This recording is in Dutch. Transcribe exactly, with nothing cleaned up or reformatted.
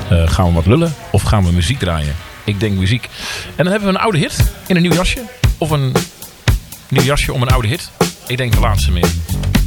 Uh, gaan we wat lullen of gaan we muziek draaien? Ik denk muziek. En dan hebben we een oude hit in een nieuw jasje. Of een nieuw jasje om een oude hit. Ik denk de laatste meer.